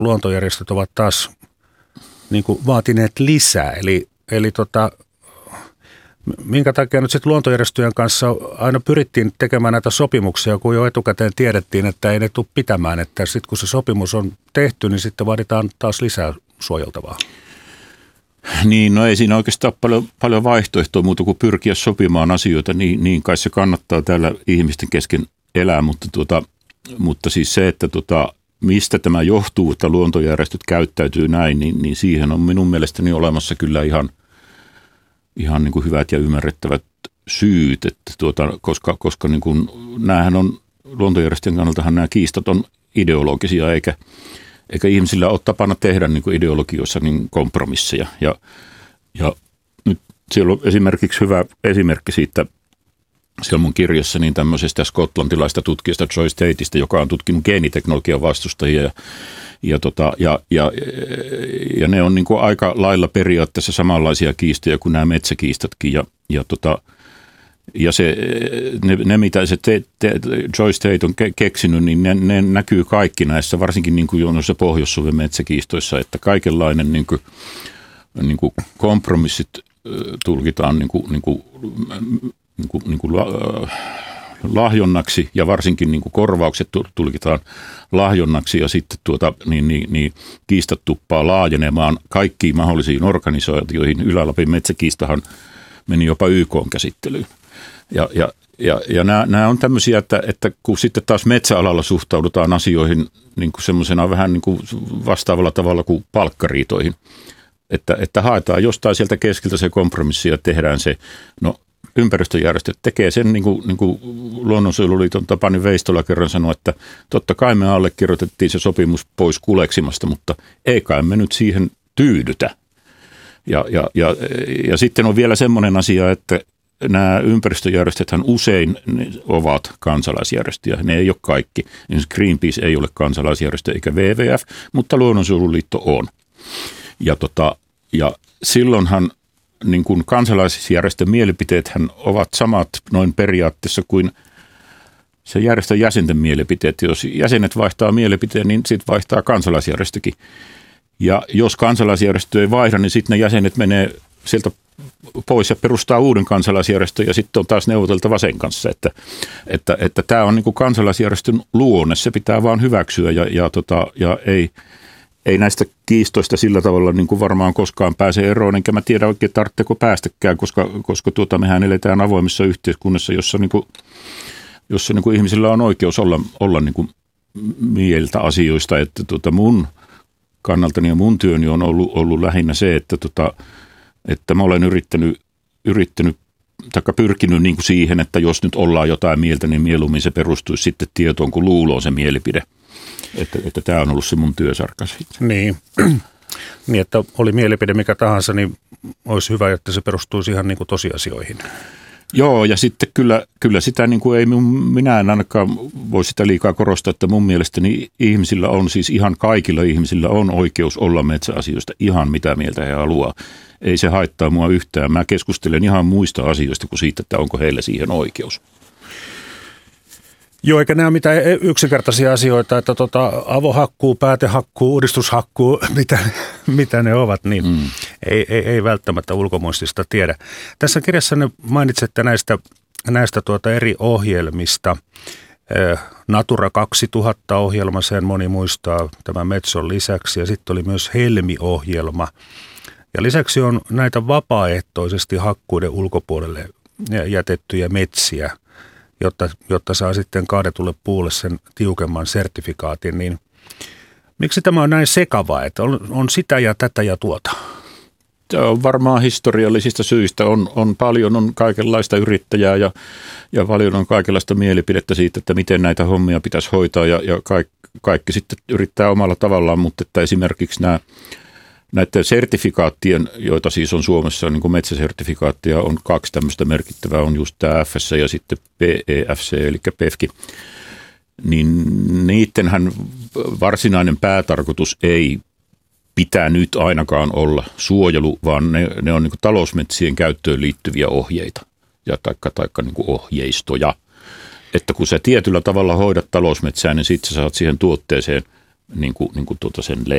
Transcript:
luontojärjestöt ovat taas niin kuin vaatineet lisää. Eli minkä takia nyt sitten luontojärjestöjen kanssa aina pyrittiin tekemään näitä sopimuksia, kun jo etukäteen tiedettiin, että ei ne tule pitämään. Että sitten kun se sopimus on tehty, niin sitten vaaditaan taas lisää suojeltavaa. Niin, no ei siinä oikeastaan paljon vaihtoehtoa muuta kuin pyrkiä sopimaan asioita, niin kai se kannattaa täällä ihmisten kesken elää, mutta siis se, että mistä tämä johtuu, että luontojärjestöt käyttäytyy näin, niin siihen on minun mielestäni olemassa kyllä ihan niin kuin hyvät ja ymmärrettävät syyt, että koska niin kuin, näähän on luontojärjestöjen kannaltahan nämä kiistat on ideologisia, eikä ihmisillä ole tapana tehdä niin kuin ideologioissa niin kompromisseja. Ja nyt siellä on esimerkiksi hyvä esimerkki siitä, siellä mun kirjassa niin tämmöisestä skotlantilaista tutkijasta Joyce Tateista, joka on tutkinut geeniteknologian vastustajia ja ne on niin kuin aika lailla periaatteessa samanlaisia kiistoja kuin nämä metsäkiistatkin ja ne mitä se Joyce Tate on keksinyt, niin ne näkyy kaikki näissä, varsinkin niin kuin noissa Pohjois-Suomen metsäkiistoissa, että kaikenlainen niin kuin kompromissit tulkitaan niin kuin lahjonnaksi ja varsinkin niin kuin korvaukset tulkitaan lahjonnaksi ja sitten niin kiistat tuppaa laajenemaan kaikkiin mahdollisiin organisaatioihin. Ylä-Lapin metsäkiistahan meni jopa YK-käsittelyyn. Ja nämä on tämmöisiä, että kun sitten taas metsäalalla suhtaudutaan asioihin niin kuin semmoisena vähän niin kuin vastaavalla tavalla kuin palkkariitoihin, että haetaan jostain sieltä keskeltä se kompromissi ja tehdään se. No ympäristöjärjestöt tekee sen, niin kuin Luonnonsuojeluliiton Tapani Veistola kerran sanoi, että totta kai me allekirjoitettiin se sopimus pois kuleksimasta, mutta ei kai me nyt siihen tyydytä. Ja sitten on vielä semmoinen asia, että nämä ympäristöjärjestöthän usein ovat kansalaisjärjestöjä. Ne ei ole kaikki. Esimerkiksi Greenpeace ei ole kansalaisjärjestö eikä WWF, mutta Luonnonsuojeluliitto on. Ja silloinhan niin kuin kansalaisjärjestön mielipiteethän ovat samat noin periaatteessa kuin se järjestön jäsenten mielipiteet. Jos jäsenet vaihtaa mielipiteen, niin sitten vaihtaa kansalaisjärjestökin. Ja jos kansalaisjärjestö ei vaihda, niin sitten ne jäsenet menee sieltä pois ja perustaa uuden kansalaisjärjestön ja sitten on taas neuvoteltava sen kanssa. Että tämä on niin kuin kansalaisjärjestön luonne, se pitää vaan hyväksyä ja ei näistä kiistoista sillä tavalla niin kuin varmaan koskaan pääse eroon, enkä mä tiedä oikein tarvitseeko päästäkään, koska mehän eletään avoimessa yhteiskunnassa, jossa niin kuin ihmisillä on oikeus olla niin kuin mieltä asioista, että mun kannaltani ja mun työni on ollut lähinnä se, että mä olen yrittänyt tai pyrkinyt niin kuin siihen, että jos nyt ollaan jotain mieltä, niin mieluummin se perustuisi sitten tietoon, kun luuloon se mielipide. Että tämä on ollut se mun työsarka sitten. Niin, että oli mielipide mikä tahansa, niin olisi hyvä, että se perustuisi ihan niin kuin tosiasioihin. Joo, ja sitten kyllä sitä niin kuin minä en ainakaan voi sitä liikaa korostaa, että mun mielestäni ihmisillä on siis ihan kaikilla ihmisillä on oikeus olla metsäasioista ihan mitä mieltä he haluaa. Ei se haittaa mua yhtään. Mä keskustelen ihan muista asioista kuin siitä, että onko heillä siihen oikeus. Joo, eikä nämä mitään yksinkertaisia asioita, että avohakkuu, päätehakkuu, uudistushakkuu, mitä ne ovat, niin ei välttämättä ulkomuistista tiedä. Tässä kirjassa ne mainitsette näistä eri ohjelmista. Natura 2000-ohjelma, sen moni muistaa tämän Metson lisäksi, ja sitten oli myös Helmi-ohjelma. Ja lisäksi on näitä vapaaehtoisesti hakkuiden ulkopuolelle jätettyjä metsiä, jotta saa sitten kaadetulle puulle sen tiukemman sertifikaatin, niin miksi tämä on näin sekavaa, että on sitä ja tätä ja tuota? Tämä on varmaan historiallisista syistä. On paljon on kaikenlaista yrittäjää ja paljon on kaikenlaista mielipidettä siitä, että miten näitä hommia pitäisi hoitaa ja kaikki sitten yrittää omalla tavallaan, mutta että esimerkiksi näiden sertifikaattien, joita siis on Suomessa, niin kuin metsäsertifikaattia, on 2 tämmöistä merkittävää, on just tämä FSC ja sitten PEFC, eli PEFC, niin niidenhän varsinainen päätarkoitus ei pitää nyt ainakaan olla suojelu, vaan ne on niin kuin talousmetsien käyttöön liittyviä ohjeita ja taikka niin kuin ohjeistoja. Että kun sä tietyllä tavalla hoidat talousmetsää, niin sitten sä saat siihen tuotteeseen sen